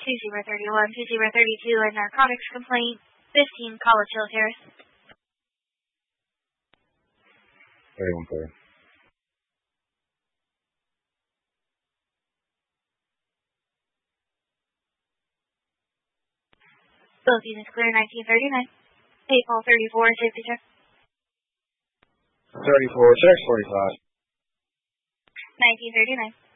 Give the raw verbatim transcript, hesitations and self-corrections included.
two zero three one, two zero three two, a narcotics complaint, fifteen College Hill Terrace. thirty-one clear. Both units clear, nineteen thirty-nine. eight Paul thirty-four, safety check. thirty-four, six forty-five. nineteen thirty-nine.